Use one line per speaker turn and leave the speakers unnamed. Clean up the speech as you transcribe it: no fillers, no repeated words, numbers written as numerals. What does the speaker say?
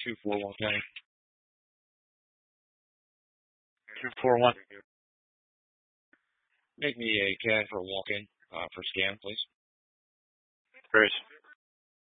241 County. 241. Make me a CAD for a walk-in for scan, please.
Great.